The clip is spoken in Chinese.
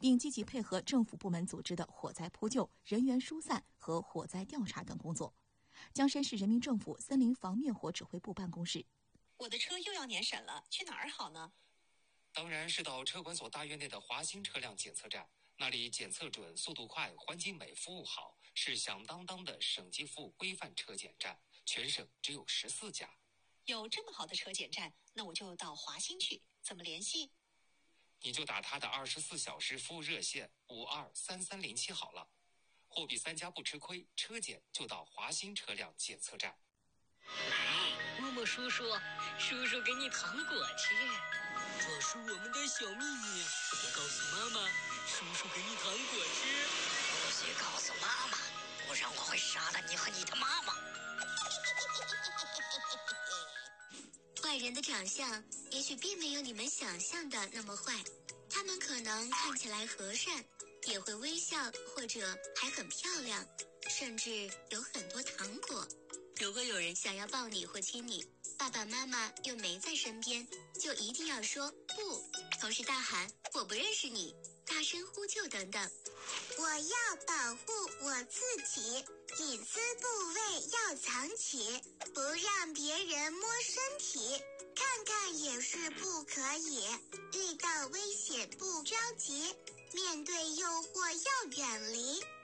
并积极配合政府部门组织的火灾扑救、人员疏散和火灾调查等工作。江山市人民政府森林防灭火指挥部办公室： 我的车又要年审了，去哪儿好呢？ 当然是到车管所大院内的华新车辆检测站，那里检测准、速度快、环境美、服务好，是响当当的省级服务规范车检站，全省只有14家。 有这么好的车检站，那我就到华新去，怎么联系？ 你就打他的24小时服务热线523307好了。货比三家不吃亏，车检就到华新车辆检测站。 默默叔叔，叔叔给你糖果吃， 这是我们的小秘密，别告诉妈妈。叔叔给你糖果吃， 不许告诉妈妈，不然我会杀了你和你的妈妈。 坏人的长相也许并没有你们想象的那么坏，他们可能看起来和善，也会微笑，或者还很漂亮，甚至有很多糖果。如果有人想要抱你或亲你，爸爸妈妈又没在身边，就一定要说不，同时大喊我不认识你，大声呼救等等。 我要保护我自己，隐私部位要藏起，不让别人摸身体，看看也是不可以。遇到危险不着急，面对诱惑要远离。